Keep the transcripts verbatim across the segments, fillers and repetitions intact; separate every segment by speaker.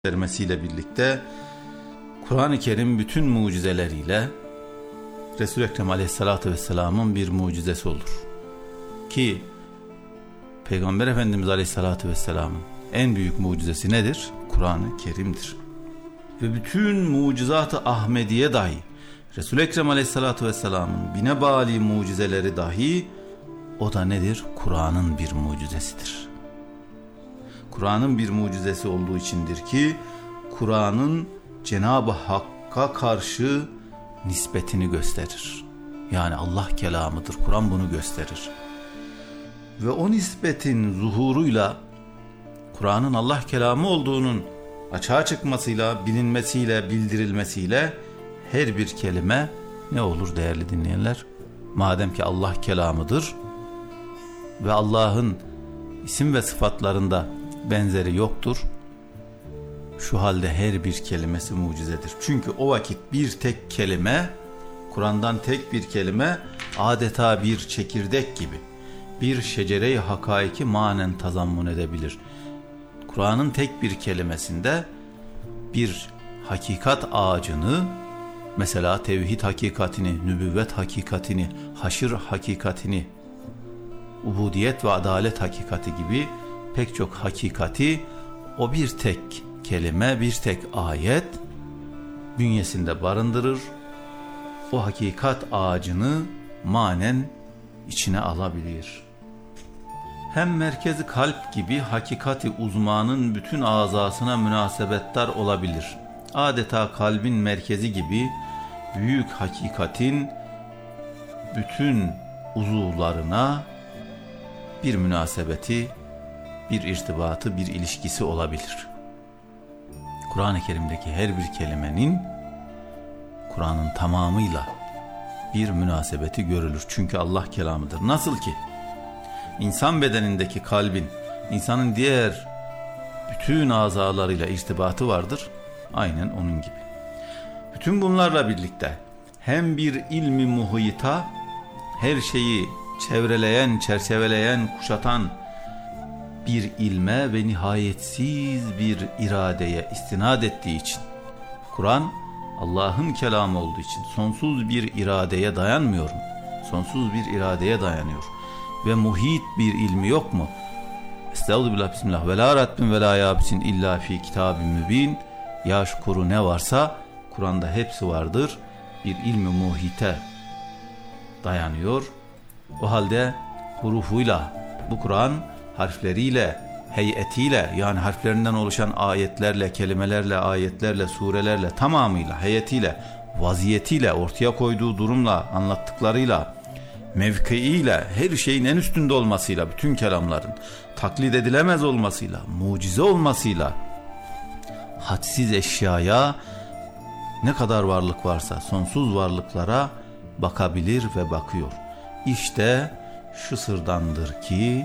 Speaker 1: vermesiyle birlikte Kur'an-ı Kerim bütün mucizeleriyle Resul-i Ekrem Aleyhisselatü Vesselam'ın bir mucizesi olur. Ki Peygamber Efendimiz Aleyhisselatü Vesselam'ın en büyük mucizesi nedir? Kur'an-ı Kerim'dir. Ve bütün mucizat-ı Ahmediye dahi, Resul-i Ekrem Aleyhisselatü Vesselam'ın bine bali mucizeleri dahi, o da nedir? Kur'an'ın bir mucizesidir. Kur'an'ın bir mucizesi olduğu içindir ki Kur'an'ın Cenab-ı Hakk'a karşı nispetini gösterir. Yani Allah kelamıdır. Kur'an bunu gösterir. Ve o nispetin zuhuruyla Kur'an'ın Allah kelamı olduğunun açığa çıkmasıyla, bilinmesiyle, bildirilmesiyle her bir kelime ne olur değerli dinleyenler? Madem ki Allah kelamıdır ve Allah'ın isim ve sıfatlarında benzeri yoktur, şu halde her bir kelimesi mucizedir. Çünkü o vakit bir tek kelime, Kur'an'dan tek bir kelime adeta bir çekirdek gibi bir şecere-i hakaiki manen tazammun edebilir. Kur'an'ın tek bir kelimesinde bir hakikat ağacını, mesela tevhid hakikatini, nübüvvet hakikatini, haşr hakikatini, ubudiyet ve adalet hakikati gibi pek çok hakikati o bir tek kelime, bir tek ayet bünyesinde barındırır. O hakikat ağacını manen içine alabilir. Hem merkezi kalp gibi hakikati uzmanın bütün azasına münasebettar olabilir. Adeta kalbin merkezi gibi büyük hakikatin bütün uzuvlarına bir münasebeti, bir irtibatı, bir ilişkisi olabilir. Kur'an-ı Kerim'deki her bir kelimenin Kur'an'ın tamamıyla bir münasebeti görülür. Çünkü Allah kelamıdır. Nasıl ki insan bedenindeki kalbin insanın diğer bütün azalarıyla irtibatı vardır, aynen onun gibi. Bütün bunlarla birlikte hem bir ilmi muhita, her şeyi çevreleyen, çerçeveleyen, kuşatan bir ilme ve nihayetsiz bir iradeye istinad ettiği için, Kur'an Allah'ın kelamı olduğu için sonsuz bir iradeye dayanmıyor mu? Sonsuz bir iradeye dayanıyor. Ve muhit bir ilmi yok mu? Estağfirullah, bismillah, ve la rabbin ve la yabisin illa fi kitabin mübin. Ya şükuru ne varsa Kur'an'da hepsi vardır. Bir ilmi muhite dayanıyor. O halde hurufuyla, bu Kur'an harfleriyle, heyetiyle, yani harflerinden oluşan ayetlerle, kelimelerle, ayetlerle, surelerle, tamamıyla, heyetiyle, vaziyetiyle, ortaya koyduğu durumla, anlattıklarıyla, mevkiiyle, her şeyin en üstünde olmasıyla, bütün kelamların taklit edilemez olmasıyla, mucize olmasıyla, hadsiz eşyaya, ne kadar varlık varsa sonsuz varlıklara bakabilir ve bakıyor. İşte şu sırdandır ki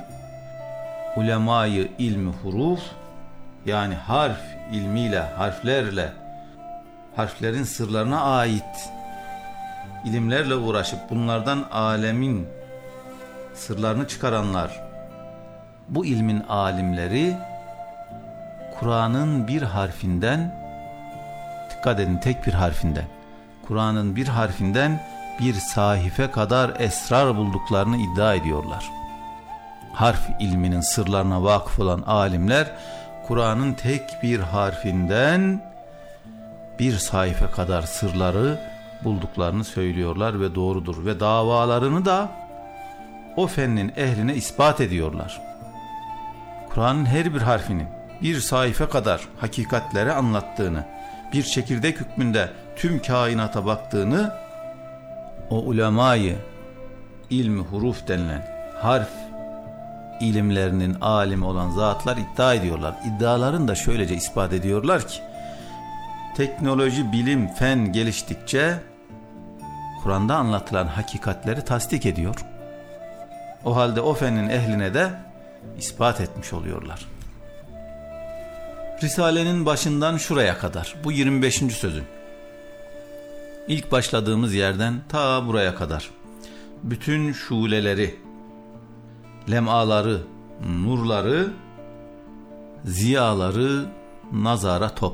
Speaker 1: ulemayı ilmi huruf, yani harf ilmiyle, harflerle, harflerin sırlarına ait ilimlerle uğraşıp bunlardan alemin sırlarını çıkaranlar, bu ilmin alimleri Kur'an'ın bir harfinden, dikkat edin, tek bir harfinden, Kur'an'ın bir harfinden bir sahife kadar esrar bulduklarını iddia ediyorlar. Harf ilminin sırlarına vakıf olan alimler Kur'an'ın tek bir harfinden bir sayfa kadar sırları bulduklarını söylüyorlar ve doğrudur. Ve davalarını da o fennin ehline ispat ediyorlar. Kur'an'ın her bir harfinin bir sayfa kadar hakikatleri anlattığını, bir çekirdek hükmünde tüm kainata baktığını o ulemayı ilmi huruf denilen harf ilimlerinin alimi olan zatlar iddia ediyorlar. İddialarını da şöylece ispat ediyorlar ki, teknoloji, bilim, fen geliştikçe Kur'an'da anlatılan hakikatleri tasdik ediyor. O halde o fenin ehline de ispat etmiş oluyorlar. Risalenin başından şuraya kadar, bu yirmi beşinci sözün ilk başladığımız yerden ta buraya kadar bütün şuleleri, lemaları, nurları, ziyaları, nazara top.